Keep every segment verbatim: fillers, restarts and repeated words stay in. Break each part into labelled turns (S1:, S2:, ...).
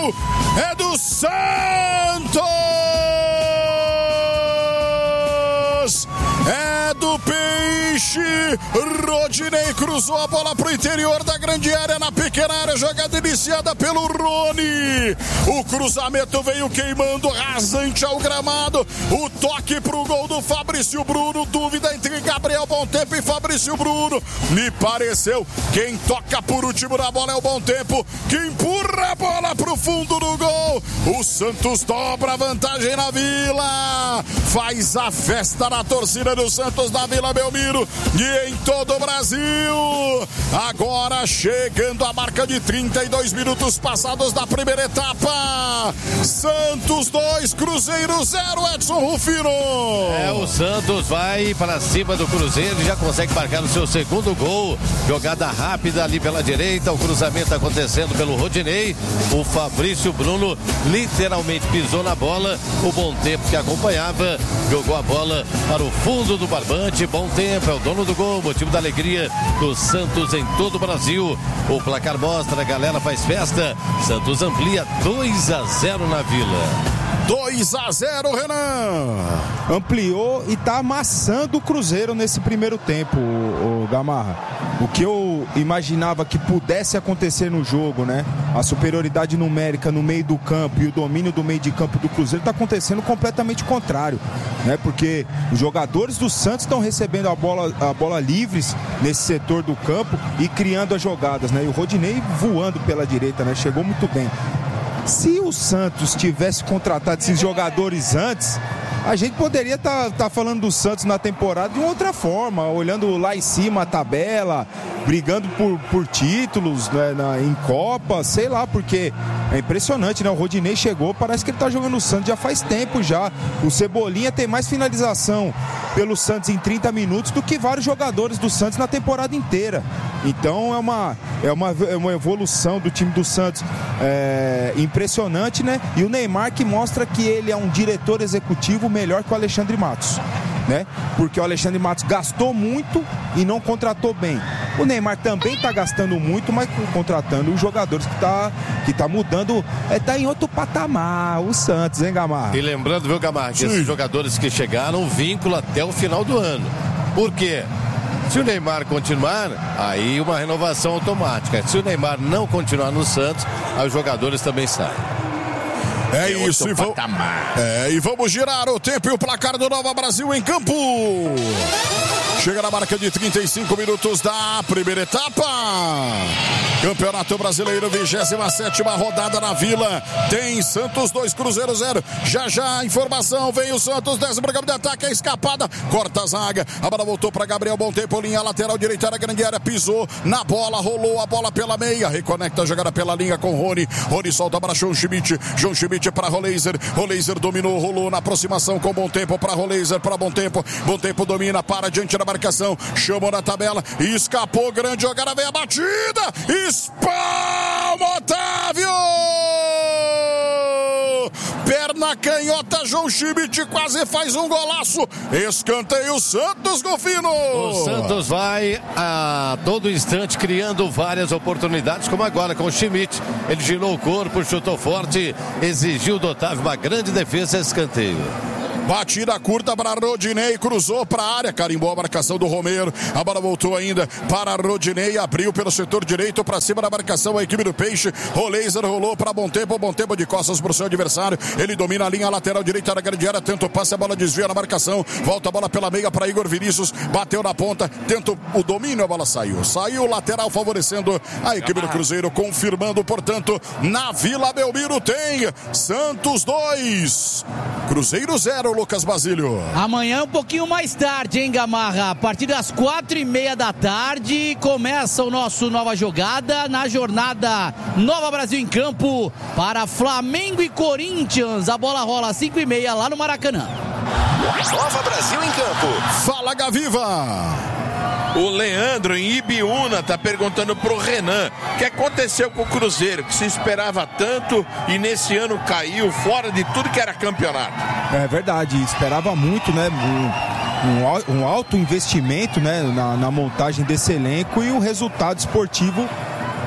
S1: gol é do Santos! É do Peixe. Rodinei cruzou a bola pro interior da grande área, na pequena área, jogada iniciada pelo Rony. O cruzamento veio queimando rasante ao gramado. O toque pro gol do Fabrício Bruno. Dúvida entre Gabriel Bom Tempo e Fabrício Bruno. Me pareceu quem toca por último na bola é o Bom Tempo, que empurra a bola pro fundo do gol. O Santos dobra a vantagem na Vila. Faz a festa na torcida do Santos da Vila Belmiro e em todo o Brasil. Agora chegando a marca de trinta e dois minutos passados da primeira etapa. Santos dois, Cruzeiro zero, Edson Rufino.
S2: É, o Santos vai para cima do Cruzeiro e já consegue marcar o seu segundo gol. Jogada rápida ali pela direita, o cruzamento acontecendo pelo Rodinei. O Fabrício Bruno literalmente pisou na bola. O Bom Tempo que acompanhava jogou a bola para o fundo do barbante. Bom Tempo é o dono do gol, motivo da alegria do Santos em todo o Brasil. O placar mostra, a galera faz festa. Santos amplia dois a zero na Vila.
S1: dois a zero, Renan.
S3: Ampliou e tá amassando o Cruzeiro nesse primeiro tempo, o, o Gamarra. O que eu imaginava que pudesse acontecer no jogo, né? A superioridade numérica no meio do campo e o domínio do meio de campo do Cruzeiro tá acontecendo completamente contrário, né? Porque os jogadores do Santos estão recebendo a bola, a bola livres nesse setor do campo e criando as jogadas, né? E o Rodinei voando pela direita, né? Chegou muito bem. Se o Santos tivesse contratado esses jogadores antes, a gente poderia estar tá, tá falando do Santos na temporada de uma outra forma, olhando lá em cima a tabela, brigando por, por títulos, né, na, em Copa, sei lá, porque é impressionante, né? O Rodinei chegou, parece que ele tá jogando no Santos já faz tempo já. O Cebolinha tem mais finalização pelo Santos em trinta minutos do que vários jogadores do Santos na temporada inteira. Então é uma, é uma, é uma evolução do time do Santos é, impressionante, né? E o Neymar que mostra que ele é um diretor executivo melhor que o Alexandre Matos, né? Porque o Alexandre Matos gastou muito e não contratou bem. O Neymar também está gastando muito, mas contratando os jogadores que está que tá mudando, é, tá em outro patamar, o Santos, hein, Gamarra?
S2: E lembrando, viu, Gamarra, que
S1: Sim.
S2: esses jogadores que chegaram, vínculo até o final do ano. Por quê? Se o Neymar continuar, aí uma renovação automática. Se o Neymar não continuar no Santos, aí os jogadores também saem.
S1: É isso, e, vamos, é, e vamos girar o tempo e o placar do Nova Brasil em campo. Chega na marca de trinta e cinco minutos da primeira etapa. Campeonato Brasileiro, vigésima sétima rodada na Vila. Tem Santos dois, Cruzeiro zero. Já já a informação, vem o Santos, desce para o campo de ataque, é escapada, corta a zaga. A bola voltou para Gabriel Bom Tempo, linha lateral direita da grande área, pisou na bola, rolou a bola pela meia, reconecta a jogada pela linha com Rony. Rony solta para João Schmidt, João Schmidt para Roleiser, Roleiser dominou, rolou na aproximação com Bom Tempo para Roleiser, para Bom Tempo, Bom Tempo domina, para diante da marcação, chamou na tabela, escapou, grande jogada, vem a batida, espalma Otávio! Perna canhota, João Schmidt quase faz um golaço, escanteio Santos, Golfino!
S2: O Santos vai a todo instante criando várias oportunidades, como agora com o Schmidt. Ele girou o corpo, chutou forte, exigiu do Otávio uma grande defesa, escanteio.
S1: Batida curta para Rodinei, cruzou para a área, carimbou a marcação do Romero, a bola voltou ainda para Rodinei, abriu pelo setor direito para cima da marcação a equipe do Peixe, Roleiser rolou para Bom Tempo, Bom Tempo de costas para o seu adversário, ele domina a linha lateral direita da grande área, tenta o passe, a bola desvia na marcação, volta a bola pela meia para Igor Vinícius, bateu na ponta, tenta o domínio, a bola saiu, saiu lateral favorecendo a equipe do Cruzeiro, confirmando, portanto, na Vila Belmiro tem Santos dois, Cruzeiro zero, Lucas Basílio.
S4: Amanhã um pouquinho mais tarde, hein, Gamarra? A partir das quatro e meia da tarde começa o nosso Nova Jogada na jornada Nova Brasil em campo para Flamengo e Corinthians. A bola rola às cinco e meia lá no Maracanã.
S5: Nova Brasil em campo.
S1: Fala, Gaviva.
S6: O Leandro em Ibiúna tá perguntando pro Renan o que aconteceu com o Cruzeiro, que se esperava tanto e nesse ano caiu fora de tudo que era campeonato.
S3: É verdade, esperava muito, né? Um, um, um alto investimento, né? Na, na montagem desse elenco e o resultado esportivo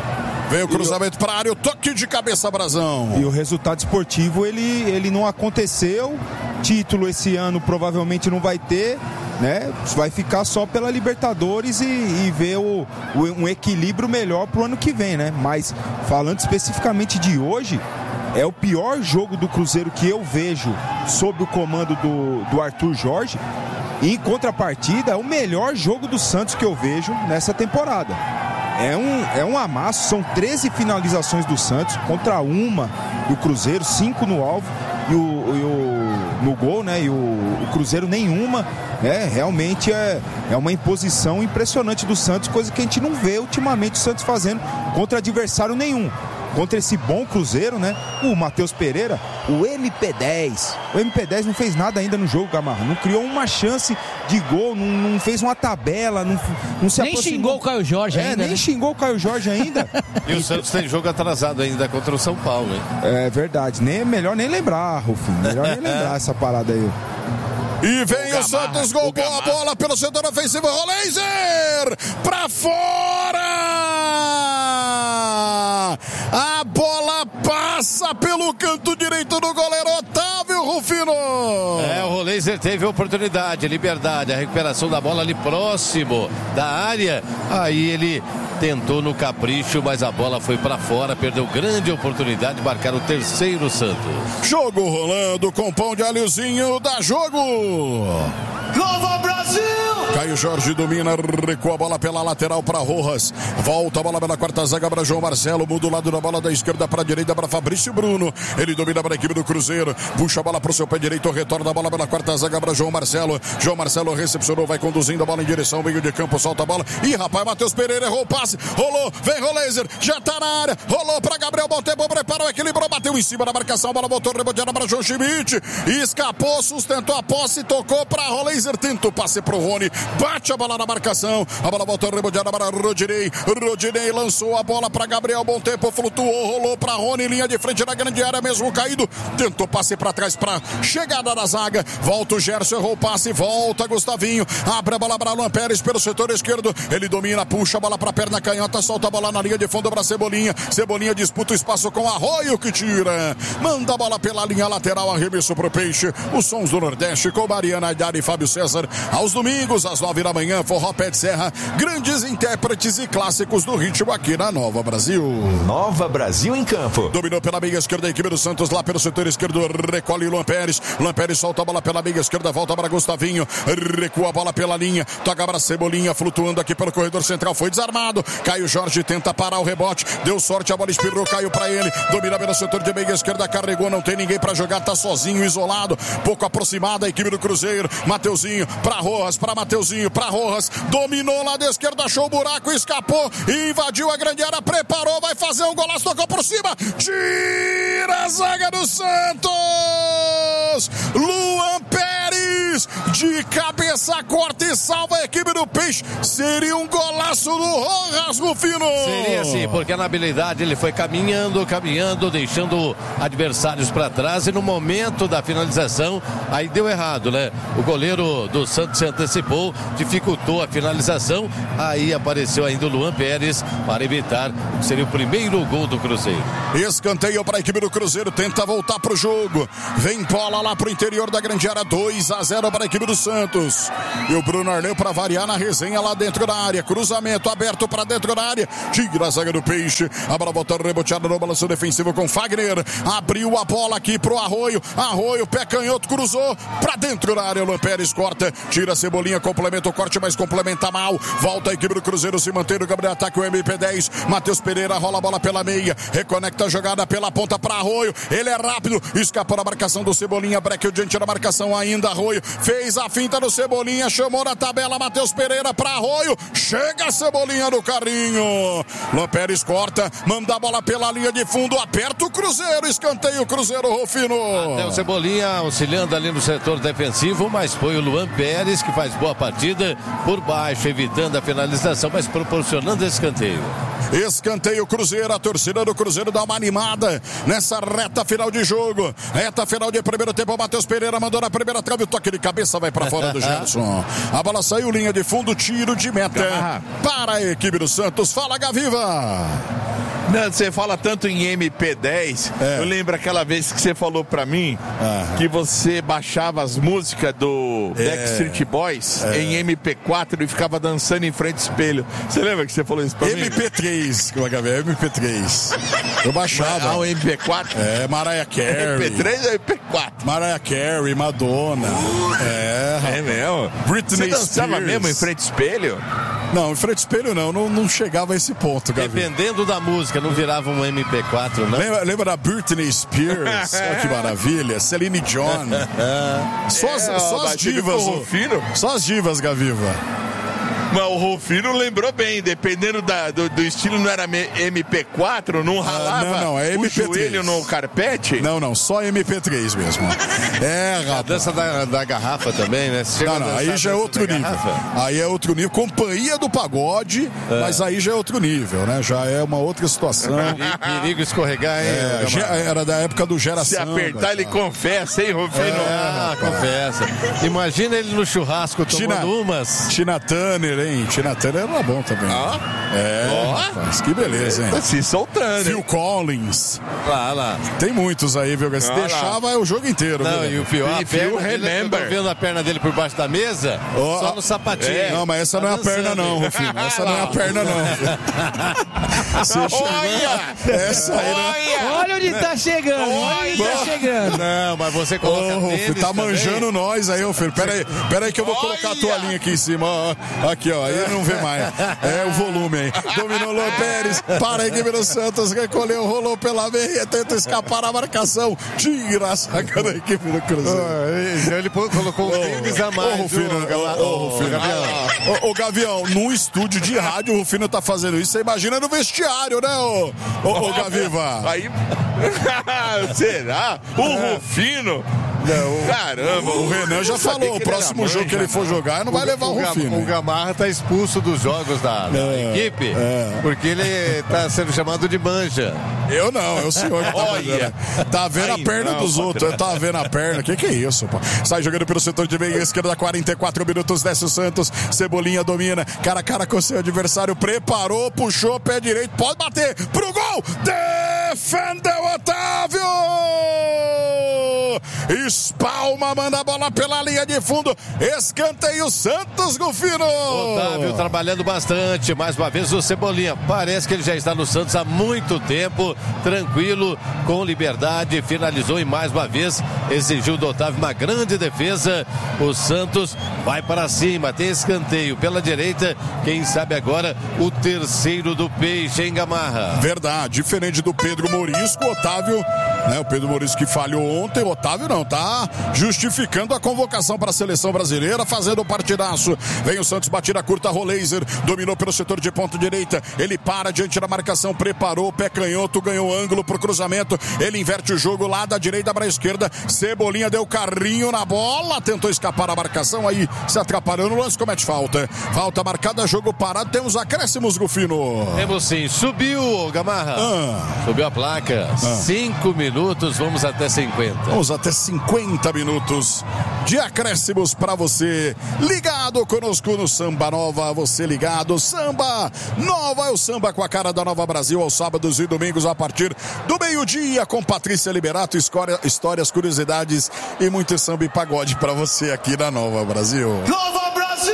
S1: Veio o cruzamento para a área, o toque de cabeça, Brasão.
S3: E o resultado esportivo, ele, ele não aconteceu. Título esse ano provavelmente não vai ter, né? Vai ficar só pela Libertadores e, e ver o, o, um equilíbrio melhor pro ano que vem, né? Mas falando especificamente de hoje, é o pior jogo do Cruzeiro que eu vejo sob o comando do, do Arthur Jorge. E em contrapartida, é o melhor jogo do Santos que eu vejo nessa temporada. É um, é um amasso, são treze finalizações do Santos contra uma do Cruzeiro, cinco no alvo e o, e o, no gol, né? E o, o Cruzeiro nenhuma. É, realmente é, é uma imposição impressionante do Santos, coisa que a gente não vê ultimamente o Santos fazendo contra adversário nenhum. Contra esse bom Cruzeiro, né? O Matheus Pereira, o M P dez. O M P dez não fez nada ainda no jogo, Gamarra. Não criou uma chance de gol, não, não fez uma tabela, não, não se
S4: nem aproximou. xingou o Caio Jorge
S3: é,
S4: ainda.
S3: Nem né? xingou o Caio Jorge ainda.
S2: E o Santos tem jogo atrasado ainda contra o São Paulo, hein?
S3: É verdade. Nem, melhor nem lembrar, Rufinho. Melhor nem lembrar essa parada aí.
S1: E vem o, o Santos, gol, boa bola pelo setor ofensivo, Roleiser, pra fora! A bola passa pelo canto direito do goleiro Otávio Rufino.
S2: É, o Roleiser teve oportunidade, liberdade, a recuperação da bola ali próximo da área. Aí ele tentou no capricho, mas a bola foi pra fora, perdeu grande oportunidade de marcar o terceiro Santos.
S1: Jogo rolando com pão de alhozinho, dá jogo.
S4: Nova Brasil!
S1: Caio Jorge domina, recua a bola pela lateral para Rojas. Volta a bola pela quarta zaga para João Marcelo. Muda o lado da bola da esquerda para a direita para Fabrício Bruno. Ele domina para a equipe do Cruzeiro. Puxa a bola para o seu pé direito. Retorna a bola pela quarta zaga para João Marcelo. João Marcelo recepcionou, vai conduzindo a bola em direção ao meio de campo. Solta a bola. Ih, rapaz, Matheus Pereira errou o passe. Rolou, vem Roleiser. Já tá na área. Rolou para Gabriel Montempo. Preparou, equilibrou, bateu em cima da marcação. A bola voltou reboteada para João Schmidt. Escapou, sustentou a posse. Tocou para Roleiser. Tenta o passe para o Rony. Bate a bola na marcação. A bola voltou reboteada para Rodinei. Rodinei lançou a bola para Gabriel Montempo. Flutuou, rolou para Rony. Linha de frente da grande área, mesmo caído. Tentou passe para trás para chegada da zaga. Volta o Gerson, errou o passe. Volta Gustavinho. Abre a bola para Luan Pérez pelo setor esquerdo. Ele domina, puxa a bola para a perna canhota. Solta a bola na linha de fundo para Cebolinha. Cebolinha disputa o espaço com Arroio que tira. Manda a bola pela linha lateral. Arremesso pro Peixe. Os sons do Nordeste com Mariana Aidar e Fábio César. Aos domingos, às nove da manhã, Forró Pé de Serra, grandes intérpretes e clássicos do ritmo aqui na Nova Brasil.
S5: Nova Brasil em campo.
S1: Dominou pela meia esquerda a equipe do Santos, lá pelo setor esquerdo, recolhe Luan Pérez. Luan Pérez solta a bola pela meia esquerda, volta para Gustavinho, recua a bola pela linha, toca para Cebolinha, flutuando aqui pelo corredor central, foi desarmado. Caio Jorge tenta parar o rebote, deu sorte, a bola espirrou, caiu para ele, domina pelo setor de meia esquerda, carregou, não tem ninguém para jogar, tá sozinho, isolado, pouco aproximada a equipe do Cruzeiro. Mateuzinho para Rojas, para Mateuzinho, para Rojas, dominou lá da esquerda, achou o buraco, escapou, invadiu a grande área, preparou, vai fazer um golaço, tocou por cima, tira a zaga do Santos, Luan Pérez, de cabeça, corta e salva a equipe do Peixe. Seria um golaço do Rojas, Rufino.
S2: Seria sim, porque na habilidade ele foi caminhando, caminhando, deixando adversários para trás, e no momento da finalização, aí deu errado, né? O goleiro do Santos se antecipou, dificultou a finalização, aí apareceu ainda o Luan Pérez para evitar o que seria o primeiro gol do Cruzeiro.
S1: Escanteio para a equipe do Cruzeiro, tenta voltar para o jogo, vem bola lá para o interior da grande área, dois a zero para a equipe do Santos, e o Bruno Arleu para variar na resenha lá dentro da área, cruzamento aberto para dentro da área, tira a zaga do Peixe, a bola volta reboteada no balanço defensivo com Fagner, abriu a bola aqui pro Arroio, Arroio, pé canhoto, cruzou para dentro da área, Luan Pérez corta, tira a Cebolinha, complementa o corte, mas complementa mal, volta a equipe do Cruzeiro se mantém no Gabriel ataque, o M P dez, Matheus Pereira rola a bola pela meia, reconecta a jogada pela ponta para Arroio, ele é rápido, escapou da marcação do Cebolinha, breque diante da marcação ainda, Arroio, fez a finta do Cebolinha, chamou na tabela, Matheus Pereira para Arroio, chega a Cebolinha no carrinho, Luan Pérez corta, manda a bola pela linha de fundo, aperta o Cruzeiro, escanteio o Cruzeiro, Rufino.
S2: Até o Cebolinha auxiliando ali no setor defensivo, mas foi o Luan Pérez que faz boa partida por baixo, evitando a finalização, mas proporcionando esse escanteio.
S1: Escanteio Cruzeiro, a torcida do Cruzeiro dá uma animada nessa reta final de jogo, reta final de primeiro tempo, o Matheus Pereira mandou na primeira trave, o toque de cabeça vai para fora do Gerson, a bola saiu, linha de fundo, tiro de meta para a equipe do Santos. Fala, Gaviva.
S6: Não, você fala tanto em M P dez, é. eu lembro aquela vez que você falou pra mim ah. que você baixava as músicas do é. Backstreet Boys é. em M P quatro e ficava dançando em frente ao espelho. Você lembra que você falou isso pra
S1: M P três, mim? M P três. Eu baixava.
S6: Ah, o M P quatro?
S1: É, Mariah Carey.
S6: M P três ou M P quatro?
S1: Mariah Carey, Madonna. É,
S6: é mesmo?
S1: Britney
S6: Você dançava
S1: Spears.
S6: mesmo em frente ao espelho?
S1: Não, em frente ao espelho não, não, não chegava a esse ponto, Gavi.
S2: Dependendo da música, não virava um M P quatro, não?
S1: Lembra, lembra da Britney Spears? Olha que maravilha. Celine Dion. Só as, é, só as divas. Só as divas, Gaviva.
S6: Mas o Rufino lembrou bem, dependendo da, do, do estilo, não era M P quatro, não ralava ah, não, não, é M P três. O joelho no carpete?
S1: Não, não, só M P três mesmo. É, rapaz.
S2: A dança da, da garrafa também, né?
S1: Não, não, aí já é outro nível. Garrafa. Aí é outro nível. Companhia do pagode, é. mas aí já é outro nível, né? Já é uma outra situação.
S2: Perigo escorregar, hein?
S1: É, era da época do Gera
S6: Se
S1: Samba,
S6: apertar, ele confessa, hein, Rufino?
S2: É, ah, confessa. Imagina ele no churrasco tomando Tina, umas.
S1: Tina Turner, hein? Tina Turner era bom também.
S6: Ah?
S1: É, oh. rapaz, que beleza, hein?
S6: Tá se soltando.
S1: Phil Collins.
S2: Lá, lá.
S1: Tem muitos aí, viu? Se ah, deixava é o jogo inteiro.
S2: Não,
S1: viu?
S2: E o pior, a perna dele, eu tô vendo a perna dele por baixo da mesa, oh, só no sapatinho. É.
S1: Não, mas essa tá não é dançando. A perna não, Rufino. Essa não é a perna não. Você
S6: olha!
S1: Essa aí não...
S4: Olha onde tá chegando, olha onde tá chegando.
S2: Não, mas você coloca
S1: oh,
S2: tênis
S1: tá
S2: também.
S1: Manjando nós aí, ô Filho. Pera aí, pera aí que eu vou colocar a toalhinha aqui em cima. Ó. Aqui, ó. Aí não vê mais. É o volume aí. Dominou Lô Pérez. Para a equipe do Santos. Recolheu, rolou pela meia. Tenta escapar a marcação. Tira a saca da equipe do Cruzeiro.
S2: Oh, ele colocou o tênis a mais.
S1: Ô, Rufino. Ô, Rufino. Ô, Gavião, num estúdio de rádio, o Rufino tá fazendo isso. Você imagina no vestiário, né, ô, ô, ô Gaviva?
S6: Aí. Será? O é. Rufino?
S1: Não,
S6: caramba,
S1: o Renan já falou, o próximo jogo que ele for jogar não vai levar o, o Rufino.
S2: O Gamarra tá expulso dos jogos da, da é, equipe, é. porque ele tá sendo chamado de manja.
S1: Eu não, é o senhor que tá
S6: Olha,
S1: tá vendo
S6: Ai,
S1: a perna
S6: não,
S1: dos outros, tá vendo a perna, que que é isso, pô? Sai jogando pelo setor de meia esquerda, quarenta e quatro minutos, desce o Santos, Cebolinha domina, cara a cara com seu adversário, preparou, puxou, pé direito, pode bater, pro gol, defendeu Otávio! Espalma, manda a bola pela linha de fundo. Escanteio Santos, Rufino.
S2: Otávio trabalhando bastante. Mais uma vez o Cebolinha. Parece que ele já está no Santos há muito tempo. Tranquilo, com liberdade. Finalizou e mais uma vez exigiu do Otávio uma grande defesa. O Santos vai para cima. Tem escanteio pela direita. Quem sabe agora o terceiro do Peixe, hein, Gamarra?
S1: Verdade. Diferente do Pedro Morisco, Otávio, né? O Pedro Morisco que falhou ontem. O Otávio não, tá justificando a convocação para a seleção brasileira, fazendo o partidaço. Vem o Santos, batida curta, Roleiser, dominou pelo setor de ponta direita, ele para diante da marcação, preparou, pé canhoto, ganhou ângulo pro cruzamento, ele inverte o jogo lá da direita para a esquerda, Cebolinha deu carrinho na bola, tentou escapar a marcação, aí se atrapalhou no lance, comete falta. Falta marcada, jogo parado, temos acréscimos, Rufino.
S2: Temos sim, subiu, Gamarra. Ah. Subiu a placa, ah. cinco minutos, vamos até cinquenta.
S1: Vamos até cinquenta minutos de acréscimos para você ligado conosco no Samba Nova, você ligado, Samba Nova é o samba com a cara da Nova Brasil aos sábados e domingos a partir do meio-dia com Patrícia Liberato, história, histórias, curiosidades e muito samba e pagode para você aqui na Nova Brasil.
S6: Nova Brasil!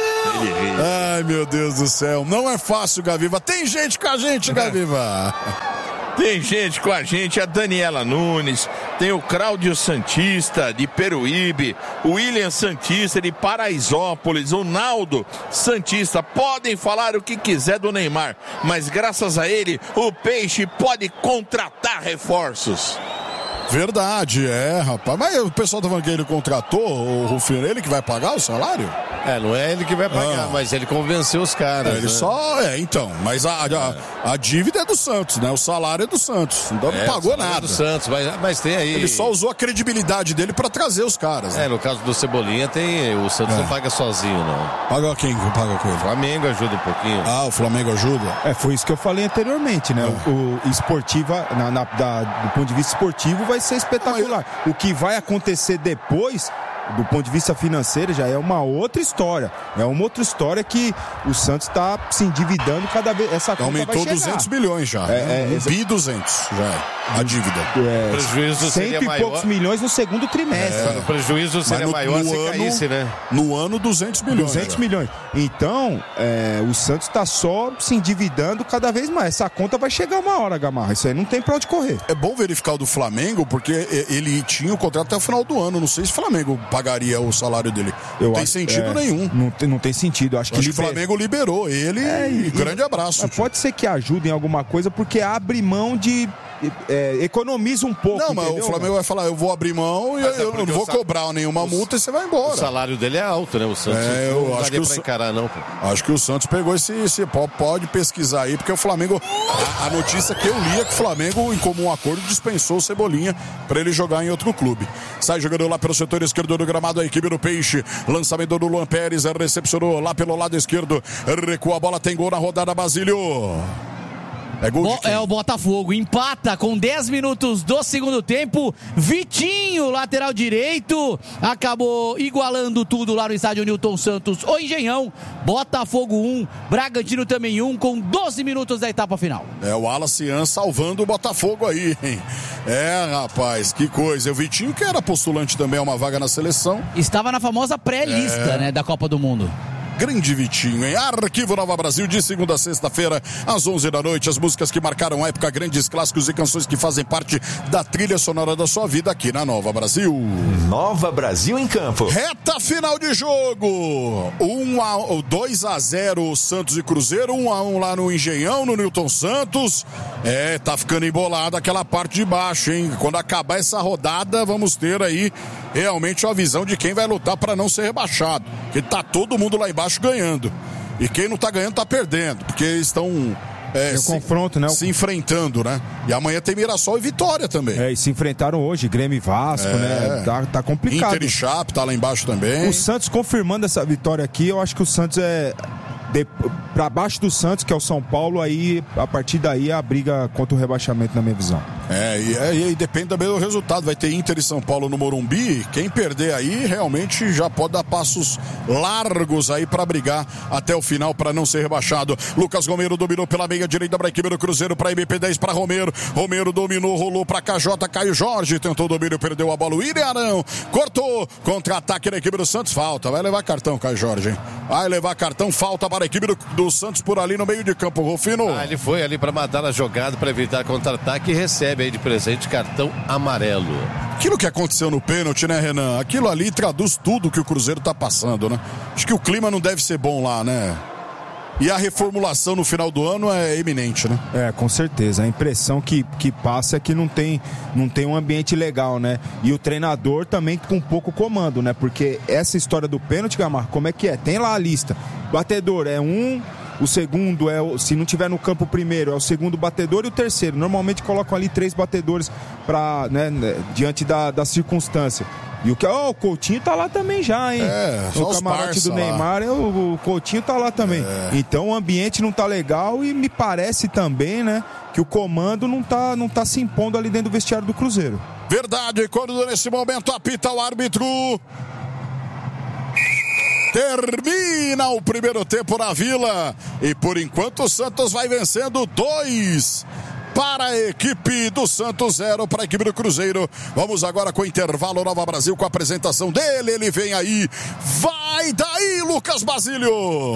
S1: Ai, meu Deus do céu, não é fácil, Gaviva, tem gente com a gente, Gaviva.
S6: Tem gente com a gente, a Daniela Nunes, tem o Cláudio Santista de Peruíbe, o William Santista de Paraisópolis, o Naldo Santista. Podem falar o que quiser do Neymar, mas graças a ele o Peixe pode contratar reforços.
S1: Verdade, é, rapaz. Mas o pessoal tá falando que ele contratou o Rufino, ele que vai pagar o salário?
S2: É, não é ele que vai pagar, ah. mas ele convenceu os caras.
S1: É, ele
S2: né?
S1: só, é, então. Mas a, a, a dívida é do Santos, né? O salário é do Santos. Então
S2: é,
S1: não pagou nada. É
S2: do Santos, mas, mas tem aí.
S1: Ele só usou a credibilidade dele pra trazer os caras. Né?
S2: É, no caso do Cebolinha, tem. O Santos é. não paga sozinho, não.
S1: Paga quem que paga com ele?
S2: O Flamengo ajuda um pouquinho.
S1: Ah, o Flamengo ajuda?
S3: É, foi isso que eu falei anteriormente, né? É. O, o esportiva, na, na, da, do ponto de vista esportivo, vai ser espetacular. O que vai acontecer depois, do ponto de vista financeiro, já é uma outra história. É uma outra história que o Santos está se endividando cada vez. Essa conta
S1: aumentou
S3: vai chegar.
S1: duzentos milhões já.
S3: É,
S1: um
S3: é,
S1: bi duzentos já é a dívida.
S3: É,
S2: o prejuízo seria
S3: cento e
S2: maior.
S3: poucos milhões no segundo trimestre.
S2: É. O prejuízo seria
S1: no,
S2: maior
S1: no
S2: se
S1: ano,
S2: caísse, né?
S1: No ano, duzentos milhões.
S3: duzentos
S1: já.
S3: milhões. Então, é, o Santos está só se endividando cada vez mais. Essa conta vai chegar uma hora, Gamarra. Isso aí não tem pra onde correr.
S1: É bom verificar o do Flamengo, porque ele tinha o contrato até o final do ano. Não sei se o Flamengo pagaria o salário dele.
S3: Eu
S1: não tem
S3: acho,
S1: sentido
S3: é,
S1: nenhum.
S3: Não tem, não tem sentido. Acho que,
S1: Acho que o
S3: liber...
S1: Flamengo liberou ele
S3: É,
S1: e,
S3: e-
S1: grande abraço.
S3: Mas pode ser que ajude em alguma coisa, porque abre mão de... É, economiza um pouco.
S1: Não, mas
S3: entendeu?
S1: o Flamengo vai falar, eu vou abrir mão e
S2: Mas é
S1: eu, eu
S2: porque
S1: não vou
S2: o sa-
S1: cobrar nenhuma multa e você vai
S2: O
S1: embora.
S2: salário dele é alto, né? O Santos.
S1: É, eu
S2: não
S1: acho
S2: daria
S1: que o
S2: pra
S1: Sa-
S2: encarar, não, pô.
S1: Acho que o Santos pegou esse, esse pode pesquisar aí, porque o Flamengo, a, a notícia que eu li é que o Flamengo, em comum acordo, dispensou o Cebolinha para ele jogar em outro clube. Sai jogando lá pelo setor esquerdo do gramado a equipe do Peixe, lançamento do Luan Pérez, recepcionou lá pelo lado esquerdo, recua a bola, tem gol na rodada, Basílio. É gol de
S4: Bo-
S1: quem?
S4: é o Botafogo, empata com dez minutos do segundo tempo. Vitinho, lateral direito, acabou igualando tudo lá no estádio Newton Santos, o Engenhão. Botafogo um, Bragantino também um, com doze minutos da etapa final.
S1: É o Alacian salvando o Botafogo aí, hein? É, rapaz, que coisa. O Vitinho, que era postulante também a uma vaga na seleção.
S4: Estava na famosa pré-lista,
S1: É.
S4: né, da Copa do Mundo.
S1: Grande Vitinho, hein? Arquivo Nova Brasil, de segunda a sexta-feira, às onze da noite. As músicas que marcaram a época, grandes clássicos e canções que fazem parte da trilha sonora da sua vida aqui na Nova Brasil.
S5: Nova Brasil em Campo.
S1: Reta final de jogo. um a dois a zero Santos e Cruzeiro, um a um lá no Engenhão, no Newton Santos. É, tá ficando embolada aquela parte de baixo, hein? Quando acabar essa rodada, vamos ter aí realmente uma visão de quem vai lutar para não ser rebaixado. Porque tá todo mundo lá embaixo ganhando. E quem não tá ganhando tá perdendo, porque estão é,
S3: Tem o confronto, né?
S1: se enfrentando, né? E amanhã tem Mirassol e Vitória também.
S3: É, e se enfrentaram hoje, Grêmio e Vasco,
S1: É.
S3: né? Tá, tá complicado.
S1: Inter e Chape tá lá embaixo também.
S3: O Santos confirmando essa vitória aqui, eu acho que o Santos é... De, pra baixo do Santos, que é o São Paulo, aí a partir daí a briga contra o rebaixamento, na minha visão.
S1: É, e, é, e depende também do resultado. Vai ter Inter e São Paulo no Morumbi. Quem perder aí realmente já pode dar passos largos aí pra brigar até o final para não ser rebaixado. Lucas Romero dominou pela meia direita para a equipe do Cruzeiro, para M P dez, para Romero. Romero dominou, rolou para K J, Caio Jorge tentou o domínio, perdeu a bola. O William Arão cortou, contra-ataque da equipe do Santos. Falta, vai levar cartão, Caio Jorge, hein? Vai levar cartão, falta para a equipe do, do Santos por ali no meio de campo. Rufino.
S2: Ah, ele foi ali para matar a jogada, para evitar contra-ataque e recebe aí de presente cartão amarelo.
S1: Aquilo que aconteceu no pênalti, né, Renan? Aquilo ali traduz tudo que o Cruzeiro tá passando, né? Acho que o clima não deve ser bom lá, né? E a reformulação no final do ano é eminente, né?
S3: É, com certeza. A impressão que, que passa é que não tem, não tem um ambiente legal, né? E o treinador também com pouco comando, né? Porque essa história do pênalti, Gamar, como é que é? Tem lá a lista. Batedor é um, o segundo é, o, se não tiver no campo o primeiro, é o segundo batedor e o terceiro. Normalmente colocam ali três batedores pra, né, né, diante da, da circunstância. E o que, ó, oh, o Coutinho tá lá também já, hein?
S1: É,
S3: o
S1: só os
S3: camarote
S1: parça
S3: do
S1: lá.
S3: Neymar, o, o Coutinho tá lá também.
S1: É.
S3: Então o ambiente não tá legal e me parece também, né, que o comando não tá, não tá se impondo ali dentro do vestiário do Cruzeiro.
S1: Verdade, quando nesse momento apita o árbitro. Termina o primeiro tempo na Vila. E por enquanto o Santos vai vencendo dois para a equipe do Santos, zero para a equipe do Cruzeiro. Vamos agora com o intervalo Nova Brasil, com a apresentação dele. Ele vem aí. Vai daí, Lucas Basílio.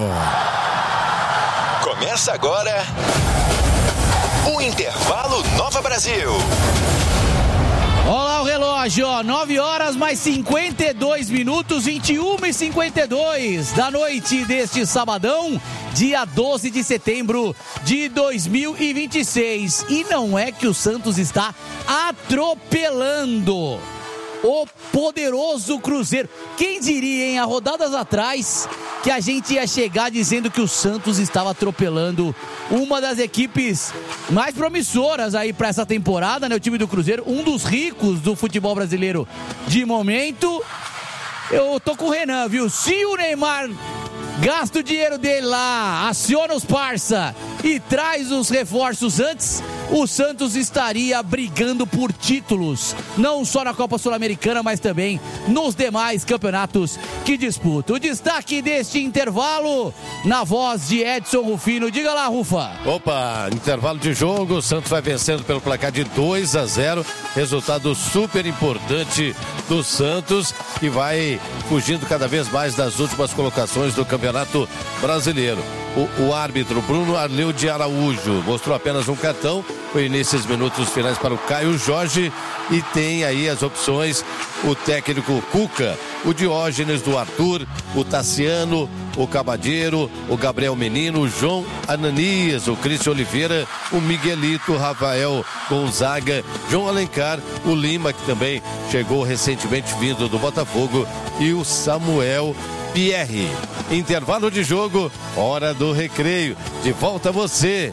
S5: Começa agora o Intervalo Nova Brasil.
S4: Olha lá o relógio, ó, nove horas mais cinquenta e dois minutos, vinte e uma e cinquenta e dois da noite deste sabadão, dia doze de setembro de dois mil e vinte e seis. E não é que o Santos está atropelando o poderoso Cruzeiro. Quem diria, hein, há rodadas atrás, que a gente ia chegar dizendo que o Santos estava atropelando uma das equipes mais promissoras aí para essa temporada, né? O time do Cruzeiro, um dos ricos do futebol brasileiro de momento. Eu tô com o Renan, viu? Se o Neymar gasta o dinheiro dele lá, aciona os parça e traz os reforços antes, o Santos estaria brigando por títulos, não só na Copa Sul-Americana, mas também nos demais campeonatos que disputa. O destaque deste intervalo, na voz de Edson Rufino. Diga lá, Rufa.
S2: Opa, intervalo de jogo, o Santos vai vencendo pelo placar de dois a zero, resultado super importante do Santos, que vai fugindo cada vez mais das últimas colocações do Campeonato Brasileiro. O, o árbitro Bruno Arleu de Araújo mostrou apenas um cartão, foi nesses minutos finais para o Caio Jorge, e tem aí as opções o técnico Cuca, o Diógenes do Arthur, o Tassiano, o Cabadeiro, o Gabriel Menino, o João Ananias, o Cristian Oliveira, o Miguelito, o Rafael Gonzaga, João Alencar, o Lima, que também chegou recentemente vindo do Botafogo, e o Samuel Pierre. Intervalo de jogo, hora do recreio. De volta a você,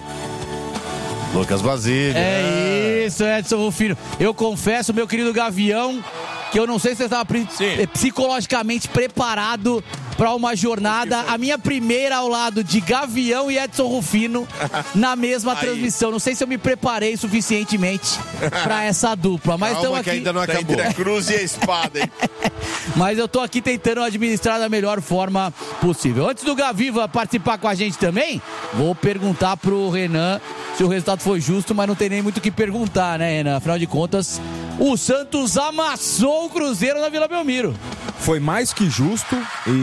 S2: Lucas Basílio.
S4: É isso, Edson Rufino. Eu confesso, meu querido Gavião, que eu não sei se você estava psicologicamente preparado para uma jornada, a minha primeira ao lado de Gavião e Edson Rufino na mesma transmissão. Não sei se eu me preparei suficientemente para essa dupla, mas estamos aqui.
S6: Ainda não acabou. Entre a cruz e a espada, hein?
S4: Mas eu tô aqui tentando administrar da melhor forma possível. Antes do Gaviva participar com a gente também, vou perguntar pro Renan se o resultado foi justo, mas não tem nem muito o que perguntar, né, Renan? Afinal de contas, o Santos amassou o Cruzeiro na Vila Belmiro.
S3: Foi mais que justo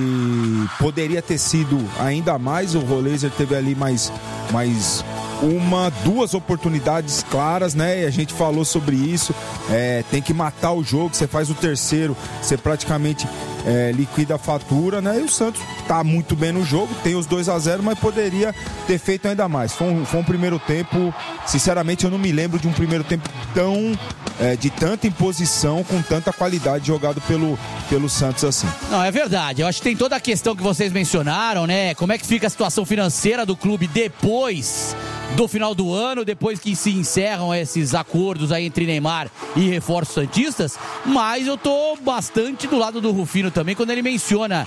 S3: e poderia ter sido ainda mais. O Roleiser teve ali mais, mais uma, duas oportunidades claras, né? E a gente falou sobre isso. É, tem que matar o jogo. Você faz o terceiro, você praticamente é, liquida a fatura, né? E o Santos tá muito bem no jogo, tem os dois a zero, mas poderia ter feito ainda mais. Foi um, foi um primeiro tempo, sinceramente, eu não me lembro de um primeiro tempo tão é, de tanta imposição, com tanta qualidade jogado pelo, pelo Santos assim.
S4: Não, é verdade. Eu acho que tem toda a questão que vocês mencionaram, né? Como é que fica a situação financeira do clube depois do final do ano, depois que se encerram esses acordos aí entre Neymar e reforços santistas. Mas eu tô bastante do lado do Rufino também quando ele menciona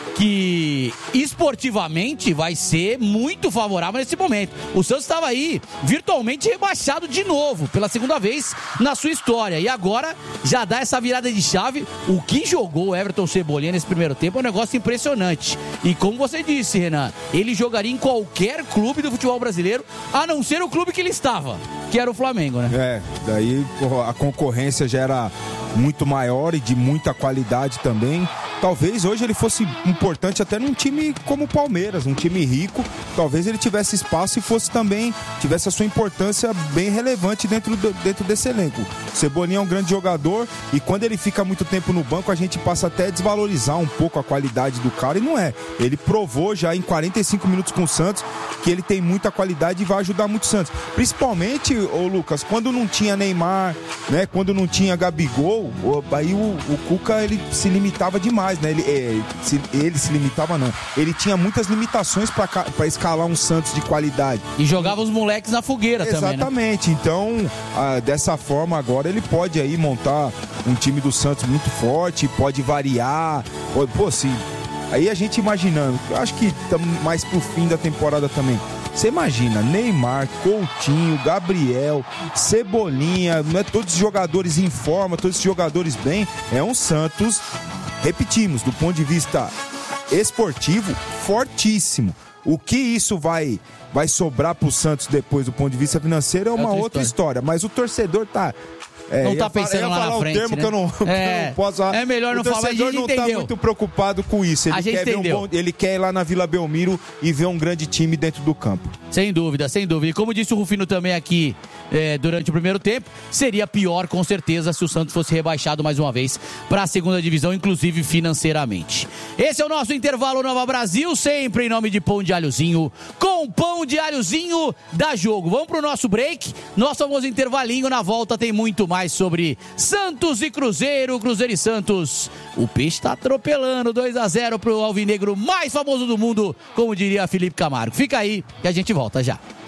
S4: que esportivamente vai ser muito favorável nesse momento. O Santos estava aí virtualmente rebaixado de novo, pela segunda vez na sua história, e agora já dá essa virada de chave. O que jogou o Everton Cebolinha nesse primeiro tempo é um negócio impressionante, e como você disse, Renan, ele jogaria em qualquer clube do futebol brasileiro, a não ser o clube que ele estava, que era o Flamengo, né?
S3: É, daí a concorrência já era muito maior e de muita qualidade também. Talvez hoje ele fosse importante até num time como o Palmeiras, um time rico. Talvez ele tivesse espaço e fosse também, tivesse a sua importância bem relevante dentro, do, dentro desse elenco. O Cebolinha é um grande jogador e quando ele fica muito tempo no banco, a gente passa até a desvalorizar um pouco a qualidade do cara, e não é. Ele provou já em quarenta e cinco minutos com o Santos que ele tem muita qualidade e vai ajudar muito o Santos. Principalmente, ô Lucas, quando não tinha Neymar, né, quando não tinha Gabigol, aí o, o Cuca ele se limitava demais. Né? Ele, é, se, ele se limitava não, ele tinha muitas limitações para escalar um Santos de qualidade
S4: e jogava os moleques na fogueira.
S3: Exatamente,
S4: também, né?
S3: Então ah, dessa forma agora ele pode aí montar um time do Santos muito forte, pode variar, pode, pô, se, aí a gente imaginando, eu acho que estamos mais pro fim da temporada também. Você imagina, Neymar, Coutinho, Gabriel, Cebolinha, não é todos os jogadores em forma, todos os jogadores bem, é um Santos, repetimos, do ponto de vista esportivo, fortíssimo. O que isso vai, vai sobrar pro Santos depois do ponto de vista financeiro é uma outra, outra história. história, mas o torcedor tá... É,
S4: não tá pensando lá na frente,
S3: um termo
S4: né?
S3: que eu não,
S4: é,
S3: que eu não posso falar.
S4: É melhor não falar,
S3: o torcedor não
S4: entendeu.
S3: tá muito preocupado com isso. Ele
S4: a gente
S3: quer ver
S4: entendeu.
S3: um bom, ele quer ir lá na Vila Belmiro e ver um grande time dentro do campo.
S4: Sem dúvida, sem dúvida. E como disse o Rufino também aqui é, durante o primeiro tempo, seria pior com certeza se o Santos fosse rebaixado mais uma vez para a segunda divisão, inclusive financeiramente. Esse é o nosso intervalo Nova Brasil, sempre em nome de Pão de Alhozinho, com Pão de Alhozinho dá jogo. Vamos pro nosso break, nosso famoso intervalinho. Na volta tem muito mais sobre Santos e Cruzeiro, Cruzeiro e Santos. O peixe tá atropelando, dois a zero pro alvinegro mais famoso do mundo, como diria Felipe Camargo. Fica aí que a gente volta já.